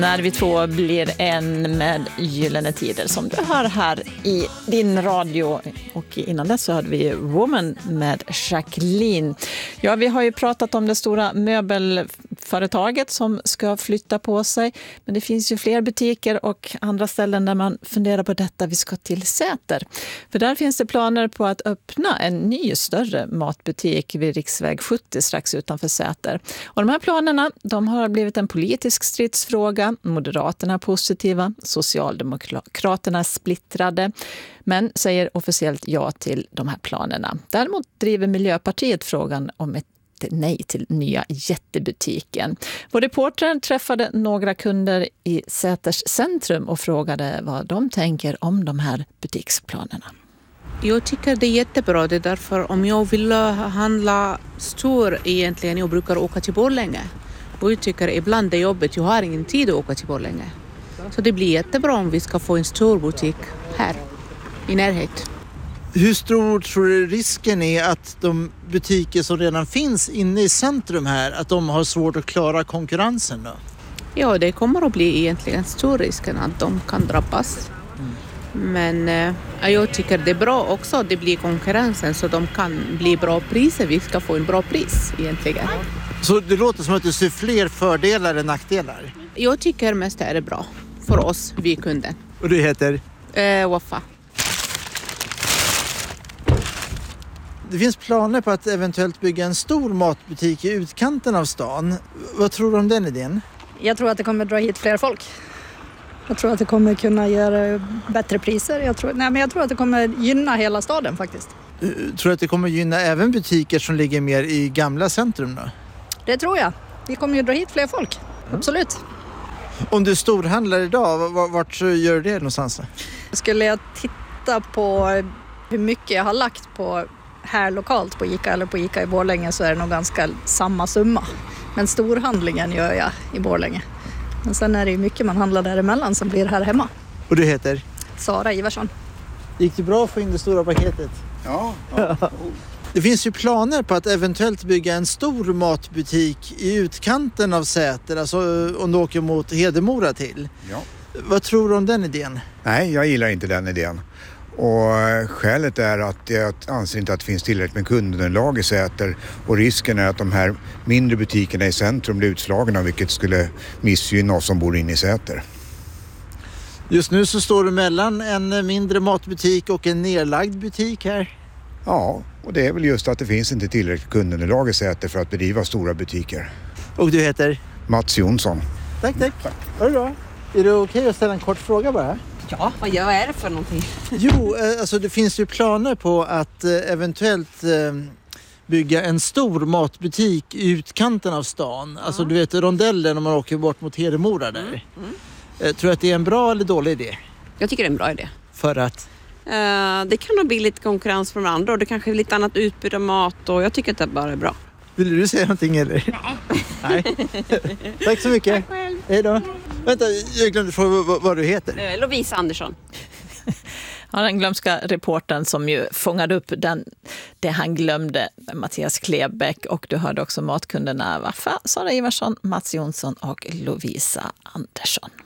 När vi två blir en med Gyllene Tider som du hör här i din radio. Och innan dess så hade vi Woman med Jacqueline. Ja, vi har ju pratat om det stora möbelföretaget som ska flytta på sig. Men det finns ju fler butiker och andra ställen där man funderar på detta. Vi ska till Säter. För där finns det planer på att öppna en ny större matbutik vid riksväg 70 strax utanför Säter. Och de här planerna, de har blivit en politisk stridsfråga. Moderaterna är positiva, Socialdemokraterna är splittrade, men säger officiellt ja till de här planerna. Däremot driver Miljöpartiet frågan om ett nej till nya jättebutiken. Vår reporter träffade några kunder i Säters centrum och frågade vad de tänker om de här butiksplanerna. Jag tycker det är jättebra, det är därför om jag vill handla stor egentligen, jag brukar åka till Borlänge. Och jag tycker ibland det är jobbigt, jag har ingen tid att åka till Borlänge. Så det blir jättebra om vi ska få en stor butik här i närhet. Hur stor tror du risken är att de butiker som redan finns inne i centrum här, att de har svårt att klara konkurrensen då? Ja, det kommer att bli egentligen stor risken att de kan drabbas. Men jag tycker det är bra också att det blir konkurrensen så de kan bli bra priser. Vi ska få en bra pris egentligen. Så det låter som att du ser fler fördelar än nackdelar? Jag tycker mest är det bra för oss, vi kunder. Och du heter? Waffa. Det finns planer på att eventuellt bygga en stor matbutik i utkanten av stan. Vad tror du om den idén? Jag tror att det kommer dra hit fler folk. Jag tror att det kommer kunna göra bättre priser. Jag tror att det kommer gynna hela staden faktiskt. Tror du att det kommer gynna även butiker som ligger mer i gamla centrum då? Det tror jag. Vi kommer ju dra hit fler folk. Absolut. Om du storhandlar idag, vart gör du det någonstans? Skulle jag titta på hur mycket jag har lagt på här lokalt på ICA eller på ICA i Borlänge så är det nog ganska samma summa. Men storhandlingen gör jag i Borlänge. Men sen är det ju mycket man handlar däremellan som blir här hemma. Och du heter? Sara Ivarsson. Gick det bra att få in det stora paketet? Ja. Det finns ju planer på att eventuellt bygga en stor matbutik i utkanten av Säter, alltså om du åker mot Hedemora till. Ja. Vad tror du om den idén? Nej, jag gillar inte den idén. Och skälet är att jag anser inte att det finns tillräckligt med kundunderlag i Säter och risken är att de här mindre butikerna i centrum blir utslagna, vilket skulle missgynna oss som bor inne i Säter. Just nu så står du mellan en mindre matbutik och en nedlagd butik här. Ja, och det är väl just att det finns inte tillräckligt kundunderlag i Säter för att bedriva stora butiker. Och du heter? Mats Jonsson. Tack. Ha det bra. Är det okej att ställa en kort fråga bara? Ja, vad är det för någonting? Jo, alltså det finns ju planer på att eventuellt bygga en stor matbutik i utkanten av stan. Alltså du vet rondellen om man åker bort mot Hedemora där. Tror du att det är en bra eller dålig idé? Jag tycker det är en bra idé. För att? Det kan nog bli lite konkurrens från andra och det kanske är lite annat utbud av mat och jag tycker att det bara är bra. Vill du säga någonting eller? Nej. Tack så mycket. Tack själv. Hej då. Vänta, jag glömde fråga vad du heter. Lovisa Andersson. Ja, den glömska reportern som ju fångade upp det han glömde, Mattias Klebäck, och du hörde också matkunderna Waffa, Sara Ivarsson, Mats Jonsson och Lovisa Andersson.